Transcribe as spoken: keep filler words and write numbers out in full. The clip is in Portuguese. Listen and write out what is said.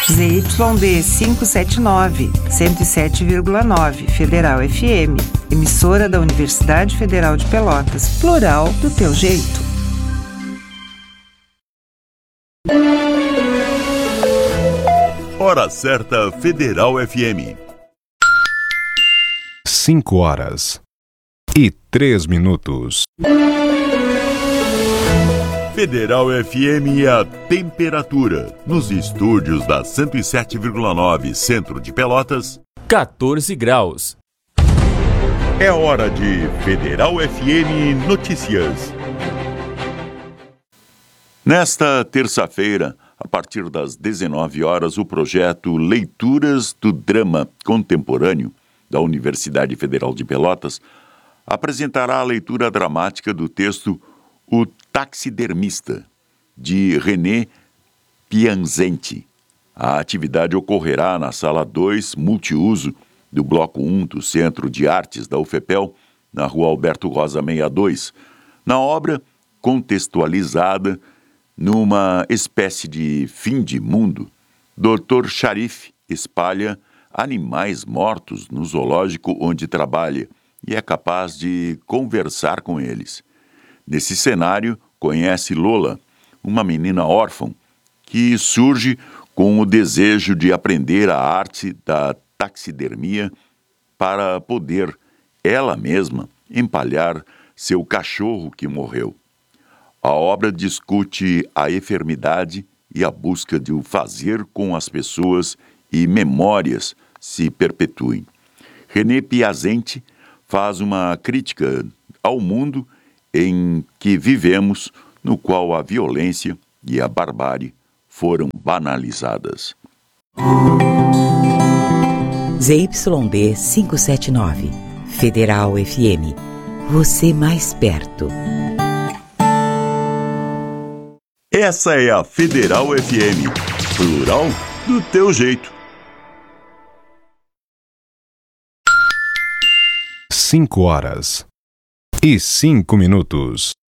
Z Y D quinhentos e setenta e nove, cento e sete vírgula nove, Federal F M, emissora da Universidade Federal de Pelotas, plural do teu jeito. Hora certa Federal F M. Cinco horas e três minutos. Federal F M e a temperatura. Nos estúdios da cento e sete vírgula nove, centro de Pelotas, quatorze graus. É hora de Federal F M Notícias. Nesta terça-feira, a partir das dezenove horas, o projeto Leituras do Drama Contemporâneo da Universidade Federal de Pelotas apresentará a leitura dramática do texto O Taxidermista, de René Piazzenti. A atividade ocorrerá na Sala dois, multiuso, do Bloco um do Centro de Artes da UFPEL, na Rua Alberto Rosa sessenta e dois. Na obra, contextualizada numa espécie de fim de mundo, doutor Sharif espalha animais mortos no zoológico onde trabalha e é capaz de conversar com eles. Nesse cenário, conhece Lola, uma menina órfã que surge com o desejo de aprender a arte da taxidermia para poder, ela mesma, empalhar seu cachorro que morreu. A obra discute a enfermidade e a busca de o fazer com as pessoas e memórias se perpetuem. René Piazzenti faz uma crítica ao mundo em que vivemos, no qual a violência e a barbárie foram banalizadas. Z Y D quinhentos e setenta e nove, Federal F M, você mais perto. Essa é a Federal F M, plural do teu jeito. Cinco horas e cinco minutos.